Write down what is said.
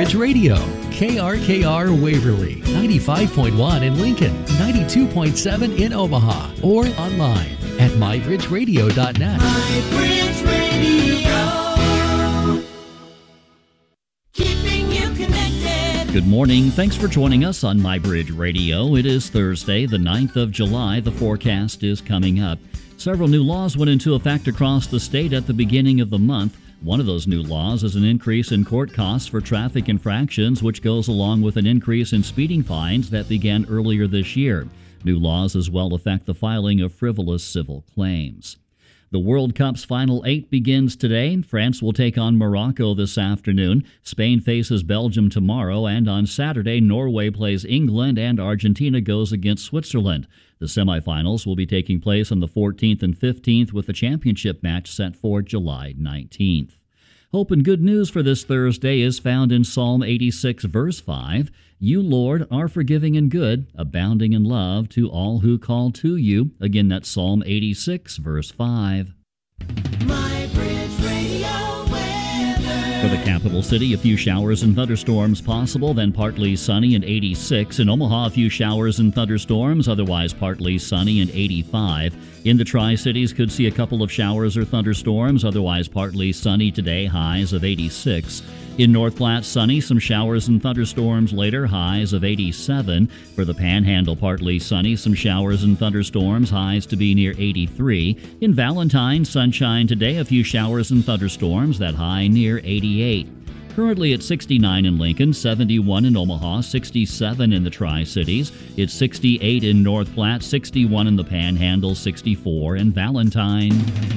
Bridge Radio, KRKR Waverly, 95.1 in Lincoln, 92.7 in Omaha, or online at mybridgeradio.net. MyBridge Radio, keeping you connected. Good morning. Thanks for joining us on MyBridge Radio. It is Thursday, the 9th of July. The forecast is coming up. Several new laws went into effect across the state at the beginning of the month. One of those new laws is an increase in court costs for traffic infractions, which goes along with an increase in speeding fines that began earlier this year. New laws as well affect the filing of frivolous civil claims. The World Cup's Final 8 begins today. France will take on Morocco this afternoon. Spain faces Belgium tomorrow, and on Saturday, Norway plays England and Argentina goes against Switzerland. The semifinals will be taking place on the 14th and 15th, with the championship match set for July 19th. Hope and good news for this Thursday is found in Psalm 86, verse 5. You, Lord, are forgiving and good, abounding in love to all who call to you. Again, that's Psalm 86, verse 5. MyBridge Radio weather. For the capital city, a few showers and thunderstorms possible, then partly sunny and 86. In Omaha, a few showers and thunderstorms, otherwise partly sunny and 85. In the Tri-Cities, could see a couple of showers or thunderstorms, otherwise partly sunny today, highs of 86. In North Platte, sunny, some showers and thunderstorms later, highs of 87. For the Panhandle, partly sunny, some showers and thunderstorms, highs to be near 83. In Valentine, sunshine today, a few showers and thunderstorms, that high near 88. Currently at 69 in Lincoln, 71 in Omaha, 67 in the Tri-Cities. It's 68 in North Platte, 61 in the Panhandle, 64 in Valentine.